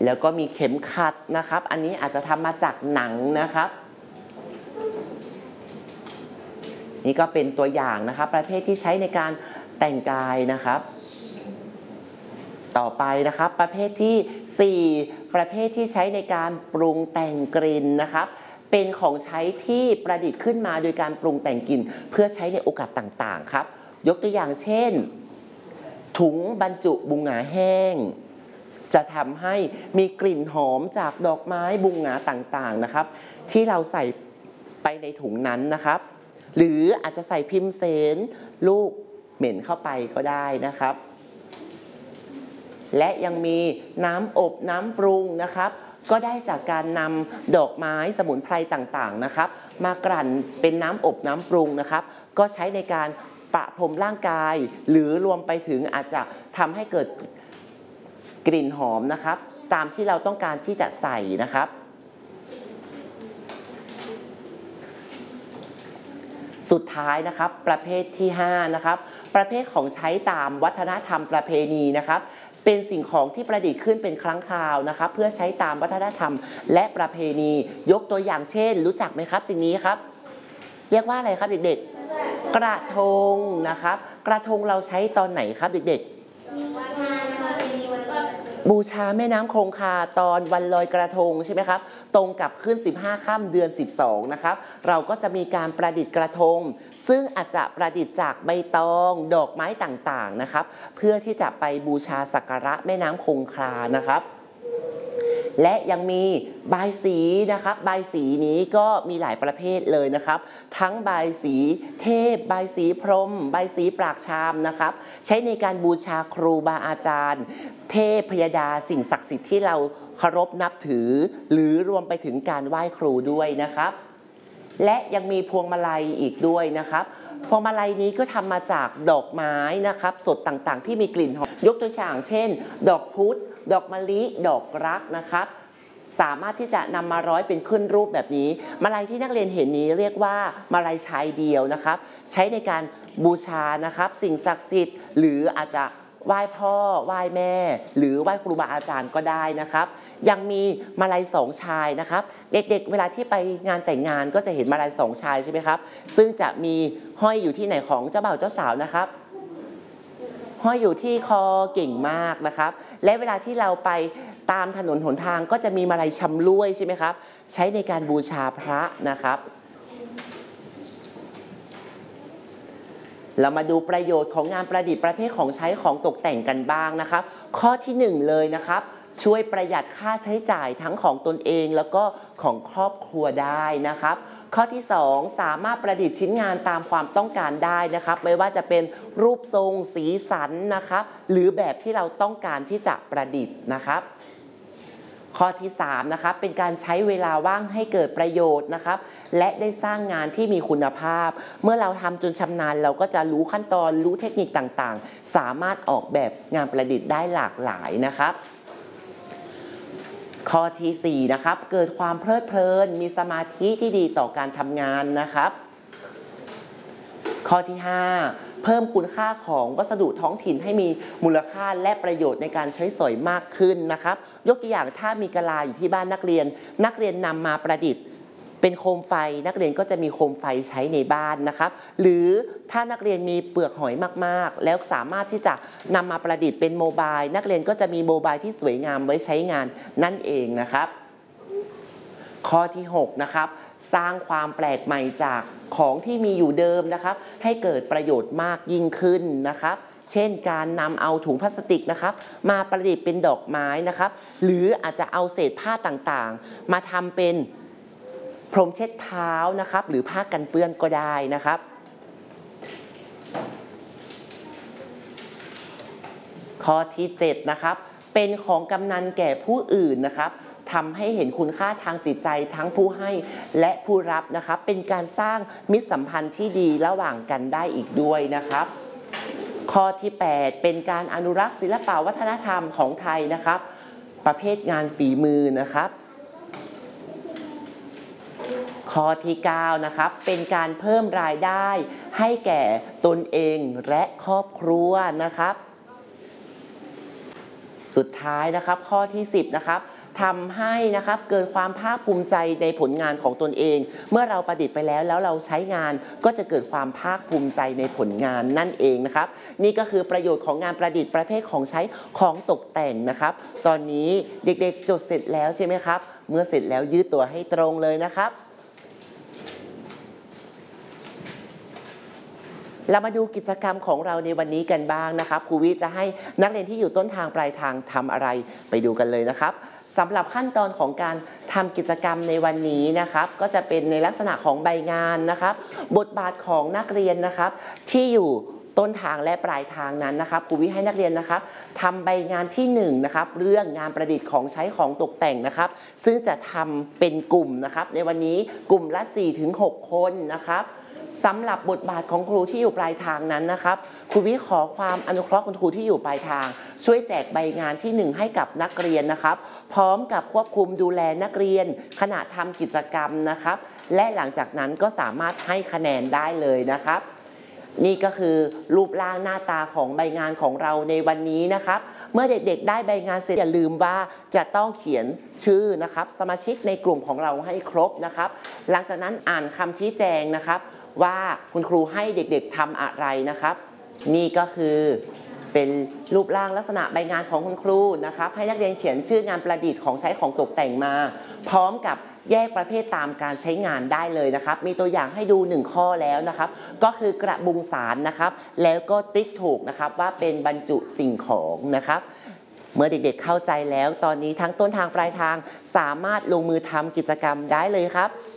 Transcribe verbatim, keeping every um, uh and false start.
แล้วก็มีเข็มขัดนะครับอันนี้อาจจะทำมาจากหนังนะครับนี่ก็เป็นตัวอย่างนะครับประเภทที่ใช้ในการแต่งกายนะครับต่อไปนะครับประเภทที่สี่ประเภทที่ใช้ในการปรุงแต่งกลิ่นนะครับเป็นของใช้ที่ประดิษฐ์ขึ้นมาโดยการปรุงแต่งกลิ่นเพื่อใช้ในโอกาสต่างๆครับยกตัวอย่างเช่นถุงบรรจุบุหงาแห้งจะทำให้มีกลิ่นหอมจากดอกไม้บุหงาต่างๆนะครับที่เราใส่ไปในถุงนั้นนะครับหรืออาจจะใส่พิมพ์เสนลูกเหม็นเข้าไปก็ได้นะครับและยังมีน้ำอบน้ำปรุงนะครับก็ได้จากการนำดอกไม้สมุนไพรต่างๆนะครับมากลั่นเป็นน้ำอบน้ำปรุงนะครับก็ใช้ในการประพรมร่างกายหรือรวมไปถึงอาจจะทำให้เกิดกลิ่นหอมนะครับตามที่เราต้องการที่จะใส่นะครับสุดท้ายนะครับประเภทที่ห้านะครับประเภทของใช้ตามวัฒนธรรมประเพณีนะครับเป็นสิ่งของที่ประดิษฐ์ขึ้นเป็นครั้งคราวนะครับเพื่อใช้ตามวัฒนธรรมและประเพณียกตัวอย่างเช่นรู้จักไหมครับสิ่งนี้ครับเรียกว่าอะไรครับเด็กๆกระทงนะครับกระทงเราใช้ตอนไหนครับเด็กๆบูชาแม่น้ำคงคาตอนวันลอยกระทงใช่ไหมครับตรงกับขึ้นสิบห้าค่ำเดือนสิบสองนะครับเราก็จะมีการประดิษฐ์กระทงซึ่งอาจจะประดิษฐ์จากใบตองดอกไม้ต่างๆนะครับเพื่อที่จะไปบูชาสักการะแม่น้ำคงคานะครับและยังมีบายสีนะครับบายสีนี้ก็มีหลายประเภทเลยนะครับทั้งบายสีเทพบายสีพรหมบายสีปรากชามนะครับใช้ในการบูชาครูบาอาจารย์เทพพยดาสิ่งศักดิ์สิทธิ์ที่เราเคารพนับถือหรือรวมไปถึงการไหว้ครูด้วยนะครับและยังมีพวงมาลัยอีกด้วยนะครับพวงมาลัยนี้ก็ทำมาจากดอกไม้นะครับสดต่างๆที่มีกลิ่นหอมยกตัวอย่างเช่นดอกพุธดอกมะลิดอกรักนะครับสามารถที่จะนำมาร้อยเป็นขึ้นรูปแบบนี้มาลัยที่นักเรียนเห็นนี้เรียกว่ามาลัยชายเดียวนะครับใช้ในการบูชานะครับสิ่งศักดิ์สิทธิ์หรืออาจจะไหว้พ่อไหว้แม่หรือไหว้ครูบาอาจารย์ก็ได้นะครับยังมีมาลัยสองชายนะครับเด็กๆเวลาที่ไปงานแต่งงานก็จะเห็นมาลัยสองชายใช่ไหมครับซึ่งจะมีห้อยอยู่ที่ไหนของเจ้าบ่าวเจ้าสาวนะครับห้อยอยู่ที่คอเก่งมากนะครับและเวลาที่เราไปตามถนนหนทางก็จะมีมาลัยชำร่วยใช่ไหมครับใช้ในการบูชาพระนะครับเรามาดูประโยชน์ของงานประดิษฐ์ประเภทของใช้ของตกแต่งกันบ้างนะครับข้อที่หนึ่งเลยนะครับช่วยประหยัดค่าใช้จ่ายทั้งของตนเองแล้วก็ของครอบครัวได้นะครับข้อที่สองสามารถประดิษฐ์ชิ้นงานตามความต้องการได้นะครับไม่ว่าจะเป็นรูปทรงสีสันนะครับหรือแบบที่เราต้องการที่จะประดิษฐ์นะครับข้อที่สามนะครับเป็นการใช้เวลาว่างให้เกิดประโยชน์นะครับและได้สร้างงานที่มีคุณภาพเมื่อเราทำจนชำนาญเราก็จะรู้ขั้นตอนรู้เทคนิคต่างๆสามารถออกแบบงานประดิษฐ์ได้หลากหลายนะครับข้อที่สี่นะครับเกิดความเพลิดเพลินมีสมาธิที่ดีต่อการทำงานนะครับข้อที่ห้าเพิ่มคุณค่าของวัสดุท้องถิ่นให้มีมูลค่าและประโยชน์ในการใช้สอยมากขึ้นนะครับยกตัวอย่างถ้ามีกะลาอยู่ที่บ้านนักเรียนนักเรียนนำมาประดิษฐ์เป็นโคมไฟนักเรียนก็จะมีโคมไฟใช้ในบ้านนะครับหรือถ้านักเรียนมีเปลือกหอยมากๆแล้วสามารถที่จะนำมาประดิษฐ์เป็นโมบายนักเรียนก็จะมีโมบายที่สวยงามไว้ใช้งานนั่นเองนะครับข้อที่หกนะครับสร้างความแปลกใหม่จากของที่มีอยู่เดิมนะครับให้เกิดประโยชน์มากยิ่งขึ้นนะครับเช่นการนำเอาถุงพลาสติกนะครับมาประดิษฐ์เป็นดอกไม้นะครับหรืออาจจะเอาเศษผ้าต่างๆมาทำเป็นพรมเช็ดเท้านะครับหรือผ้ากันเปื้อนก็ได้นะครับข้อที่เจ็ดนะครับเป็นของกำนันแก่ผู้อื่นนะครับทำให้เห็นคุณค่าทางจิตใจทั้งผู้ให้และผู้รับนะครับเป็นการสร้างมิตรสัมพันธ์ที่ดีระหว่างกันได้อีกด้วยนะครับข้อที่แปดเป็นการอนุรักษ์ศิลปวัฒนธรรมของไทยนะครับประเภทงานฝีมือนะครับข้อที่เก้านะครับเป็นการเพิ่มรายได้ให้แก่ตนเองและครอบครัวนะครับสุดท้ายนะครับข้อที่สิบนะครับทำให้นะครับเกิดความภาคภูมิใจในผลงานของตนเอง เมื่อเราประดิษฐ์ไปแล้วแล้วเราใช้งานก็จะเกิดความภาคภูมิใจในผลงานนั่นเองนะครับนี่ก็คือประโยชน์ของงานประดิษฐ์ประเภทของใช้ของตกแต่งนะครับตอนนี้เด็กๆจดเสร็จแล้วใช่ไหมครับเมื่อเสร็จแล้วยืดตัวให้ตรงเลยนะครับเรามาดูกิจกรรมของเราในวันนี้กันบ้างนะครับครูวิจะให้นักเรียนที่อยู่ต้นทางปลายทางทำอะไรไปดูกันเลยนะครับสำหรับขั้นตอนของการทำกิจกรรมในวันนี้นะครับก็จะเป็นในลักษณะของใบงานนะครับบทบาทของนักเรียนนะครับที่อยู่ต้นทางและปลายทางนั้นนะครับครูวิให้นักเรียนนะครับทำใบงานที่หนึ่งนะครับเรื่องงานประดิษฐ์ของใช้ของตกแต่งนะครับซึ่งจะทำเป็นกลุ่มนะครับในวันนี้กลุ่มละ สี่ถึงหก คนนะครับสำหรับบทบาทของครูที่อยู่ปลายทางนั้นนะครับครูวิขอความอนุเคราะห์คุณครูที่อยู่ปลายทางช่วยแจกใบงานที่หนึ่งให้กับนักเรียนนะครับพร้อมกับควบคุมดูแลนักเรียนขณะทำกิจกรรมนะครับและหลังจากนั้นก็สามารถให้คะแนนได้เลยนะครับนี่ก็คือรูปร่างหน้าตาของใบงานของเราในวันนี้นะครับเมื่อเด็กๆได้ใบงานเสร็จอย่าลืมว่าจะต้องเขียนชื่อนะครับสมาชิกในกลุ่มของเราให้ครบนะครับหลังจากนั้นอ่านคำชี้แจงนะครับว่าคุณครูให้เด็กๆทำอะไรนะครับนี่ก็คือเป็นรูปร่างลักษณะใบงานของคุณครูนะครับให้นักเรียนเขียนชื่องานประดิษฐ์ของใช้ของตกแต่งมาพร้อมกับแยกประเภทตามการใช้งานได้เลยนะครับมีตัวอย่างให้ดูหนึ่งข้อแล้วนะครับก็คือกระบุงสารนะครับแล้วก็ติ๊กถูกนะครับว่าเป็นบรรจุสิ่งของนะครับเมื่อเด็กๆเข้าใจแล้วตอนนี้ทั้งต้นทางปลายทางสามารถลงมือทำกิจกรรมได้เลยครับ